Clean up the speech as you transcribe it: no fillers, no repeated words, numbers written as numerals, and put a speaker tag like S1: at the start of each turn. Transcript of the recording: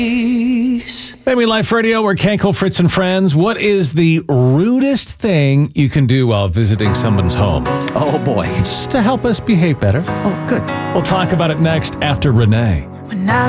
S1: Family Life Radio, we're Kenko, Fritz, and Friends. What is the rudest thing you can do while visiting someone's home?
S2: Oh, boy.
S1: It's to help us behave better.
S2: Oh, good.
S1: We'll talk about it next after Renee.
S3: When I